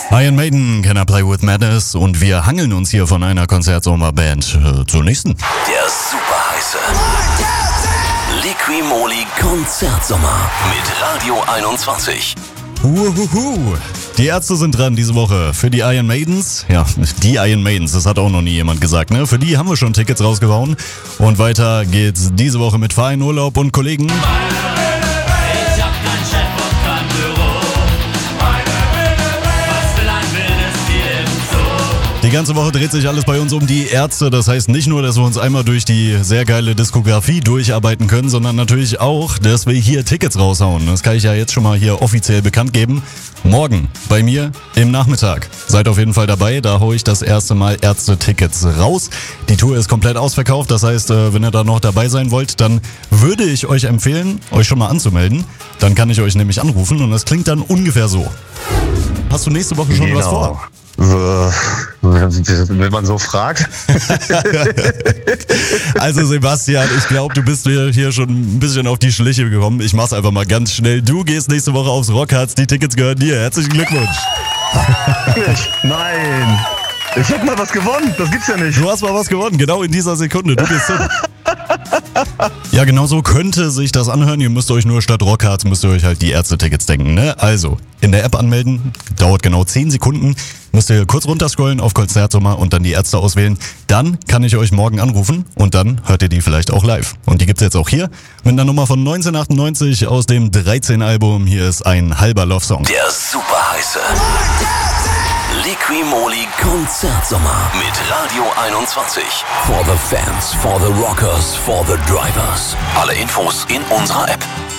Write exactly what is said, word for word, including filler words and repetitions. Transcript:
Iron Maiden, Can I Play With Madness? Und wir hangeln uns hier von einer Konzertsommerband äh, zur nächsten. Der super heiße Liqui-Moly Konzertsommer mit Radio einundzwanzig. Uhuhu. Die Ärzte sind dran diese Woche für die Iron Maidens. Ja, die Iron Maidens, das hat auch noch nie jemand gesagt, ne? Für die haben wir schon Tickets rausgehauen. Und weiter geht's diese Woche mit Verein, Urlaub und Kollegen. Die ganze Woche dreht sich alles bei uns um die Ärzte. Das heißt nicht nur, dass wir uns einmal durch die sehr geile Diskografie durcharbeiten können, sondern natürlich auch, dass wir hier Tickets raushauen. Das kann ich ja jetzt schon mal hier offiziell bekannt geben. Morgen bei mir im Nachmittag. Seid auf jeden Fall dabei. Da hole ich das erste Mal Ärzte-Tickets raus. Die Tour ist komplett ausverkauft. Das heißt, wenn ihr da noch dabei sein wollt, dann würde ich euch empfehlen, euch schon mal anzumelden. Dann kann ich euch nämlich anrufen und das klingt dann ungefähr so. Hast du nächste Woche schon genau. was vor? Wenn man so fragt. Also Sebastian, ich glaube, du bist mir hier schon ein bisschen auf die Schliche gekommen. Ich mach's einfach mal ganz schnell. Du gehst nächste Woche aufs Rockharz. Die Tickets gehören dir. Herzlichen Glückwunsch. Wirklich? Nein. Ich hab mal was gewonnen. Das gibt's ja nicht. Du hast mal was gewonnen. Genau in dieser Sekunde. Du gehst hin. Ja, genau so könnte sich das anhören. Ihr müsst euch nur statt Rockharz, müsst ihr euch halt die Ärzte-Tickets denken, ne? Also, in der App anmelden, dauert genau zehn Sekunden. Müsst ihr kurz runterscrollen auf Konzertsommer und dann die Ärzte auswählen. Dann kann ich euch morgen anrufen und dann hört ihr die vielleicht auch live. Und die gibt's jetzt auch hier mit einer Nummer von neunzehnhundertachtundneunzig aus dem dreizehn Album. Hier ist ein halber Love-Song. Der super heiße Liqui-Moly Konzertsommer mit Radio einundzwanzig. For the fans, for the rockers, for the drivers. Alle Infos in unserer App.